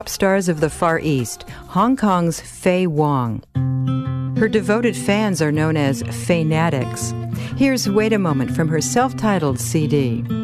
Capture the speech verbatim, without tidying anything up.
Stars of the Far East, Hong Kong's Faye Wong. Her devoted fans are known as Faynatics. Here's Wait a Moment from her self-titled C D.